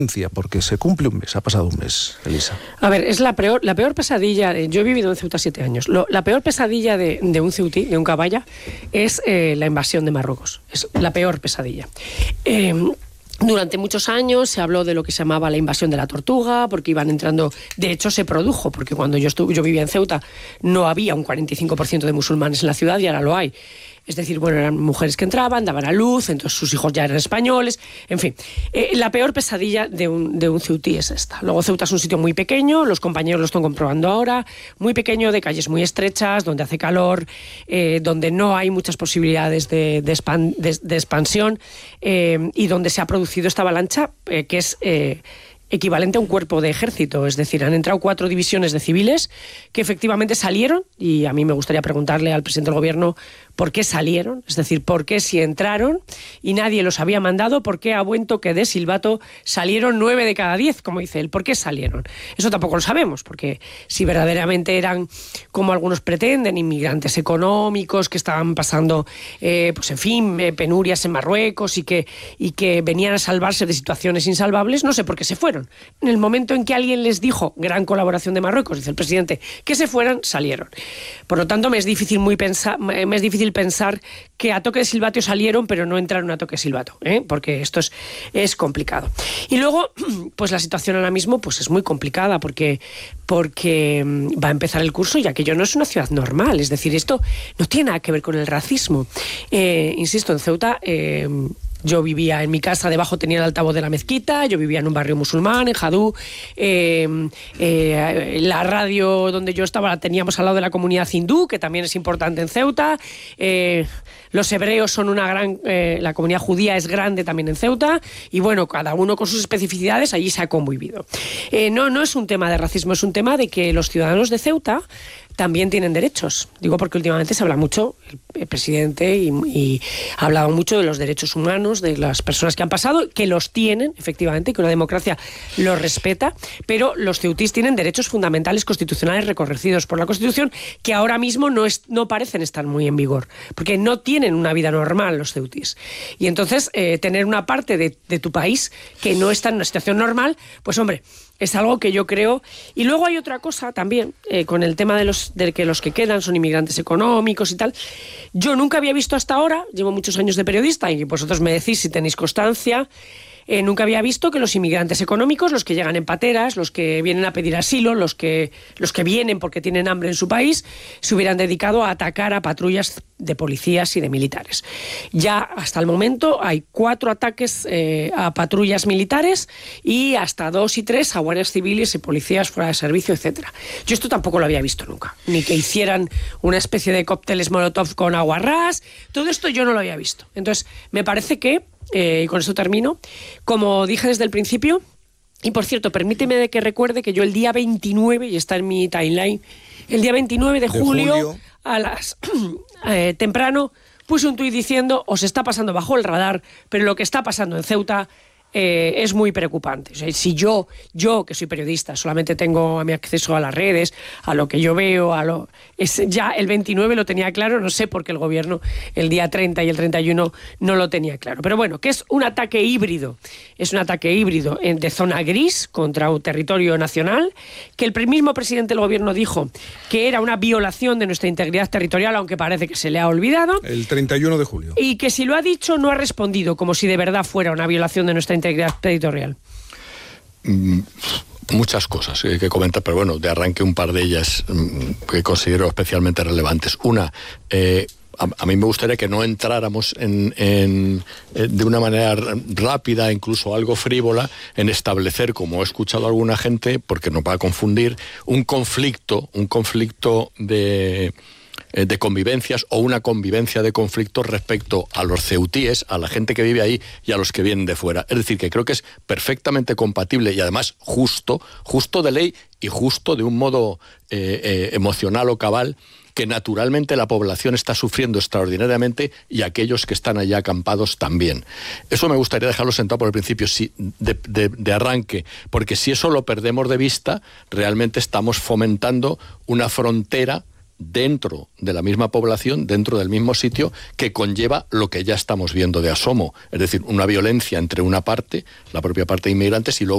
Porque se cumple un mes, ha pasado un mes, Elisa. A ver, es la peor pesadilla. Yo he vivido en Ceuta 7 años. La peor pesadilla de un ceutí, de un caballa, es la invasión de Marruecos. Es la peor pesadilla. Durante muchos años se habló de lo que se llamaba la invasión de la tortuga, porque iban entrando. De hecho, se produjo, porque cuando yo vivía en Ceuta no había un 45% de musulmanes en la ciudad y ahora lo hay. Es decir, bueno, eran mujeres que entraban, daban a luz, entonces sus hijos ya eran españoles. En fin, la peor pesadilla de un ceutí es esta. Luego Ceuta es un sitio muy pequeño, los compañeros lo están comprobando ahora, muy pequeño, de calles muy estrechas, donde hace calor, donde no hay muchas posibilidades de expansión, y donde se ha producido esta avalancha, que es equivalente a un cuerpo de ejército. Es decir, han entrado 4 divisiones de civiles que efectivamente salieron, y a mí me gustaría preguntarle al presidente del gobierno por qué salieron, es decir, por qué si entraron y nadie los había mandado, por qué a buen toque de silbato salieron 9 de cada 10, como dice él. ¿Por qué salieron? Eso tampoco lo sabemos, porque si verdaderamente eran, como algunos pretenden, inmigrantes económicos que estaban pasando, pues en fin, penurias en Marruecos y que venían a salvarse de situaciones insalvables, no sé por qué se fueron. En el momento en que alguien les dijo, gran colaboración de Marruecos, dice el presidente, que se fueran, salieron. Por lo tanto, me es difícil pensar que a toque de silbato salieron, pero no entraron a toque de silbato, porque esto es complicado. Y luego, pues la situación ahora mismo pues es muy complicada, porque va a empezar el curso y aquello no es una ciudad normal. Es decir, esto no tiene nada que ver con el racismo. Insisto, en Ceuta, yo vivía en mi casa, debajo tenía el altavoz de la mezquita, yo vivía en un barrio musulmán, en Jadú, la radio donde yo estaba la teníamos al lado de la comunidad hindú, que también es importante en Ceuta, los hebreos son la comunidad judía es grande también en Ceuta, y bueno, cada uno con sus especificidades, allí se ha convivido. No es un tema de racismo, es un tema de que los ciudadanos de Ceuta también tienen derechos. Digo porque últimamente se habla mucho, el presidente y ha hablado mucho de los derechos humanos, de las personas que han pasado, que los tienen, efectivamente, que una democracia los respeta, pero los ceutís tienen derechos fundamentales constitucionales reconocidos por la Constitución, que ahora mismo no parecen estar muy en vigor, porque no tienen una vida normal los ceutís. Y entonces, tener una parte de tu país que no está en una situación normal, pues hombre, es algo que yo creo. Y luego hay otra cosa también, con el tema de que los que quedan son inmigrantes económicos y tal. Yo nunca había visto hasta ahora, llevo muchos años de periodista y vosotros me decís si tenéis constancia, nunca había visto que los inmigrantes económicos, los que llegan en pateras, los que vienen a pedir asilo, los que vienen porque tienen hambre en su país, se hubieran dedicado a atacar a patrullas de policías y de militares. Ya hasta el momento hay 4 ataques a patrullas militares y hasta 2 y 3 a guardias civiles y policías fuera de servicio, etcétera. Yo esto tampoco lo había visto nunca. Ni que hicieran una especie de cócteles molotov con aguarrás. Todo esto yo no lo había visto. Entonces, me parece que, y con esto termino, como dije desde el principio, y por cierto, permíteme que recuerde que yo el día 29, y está en mi timeline, el día 29 de julio a las temprano, puse un tuit diciendo, os está pasando bajo el radar, pero lo que está pasando en Ceuta es muy preocupante. O sea, si yo que soy periodista solamente tengo a mi acceso a las redes, a lo que yo veo, ya el 29 lo tenía claro, no sé por qué el gobierno el día 30 y el 31 no lo tenía claro. Pero bueno, que es un ataque híbrido de zona gris contra un territorio nacional, que el mismo presidente del gobierno dijo que era una violación de nuestra integridad territorial, aunque parece que se le ha olvidado. El 31 de julio. Y que si lo ha dicho no ha respondido como si de verdad fuera una violación de nuestra integridad territorial. Muchas cosas que comentar, pero bueno, de arranque un par de ellas que considero especialmente relevantes. Una, a mí me gustaría que no entráramos de una manera rápida, incluso algo frívola, en establecer, como he escuchado a alguna gente, porque nos va a confundir, un conflicto de convivencias o una convivencia de conflictos respecto a los ceutíes, a la gente que vive ahí y a los que vienen de fuera. Es decir, que creo que es perfectamente compatible y además justo de ley y justo de un modo emocional o cabal, que naturalmente la población está sufriendo extraordinariamente y aquellos que están allá acampados también. Eso me gustaría dejarlo sentado por el principio, de arranque, porque si eso lo perdemos de vista, realmente estamos fomentando una frontera dentro de la misma población, dentro del mismo sitio, que conlleva lo que ya estamos viendo de asomo, es decir, una violencia entre una parte, la propia parte de inmigrantes, y luego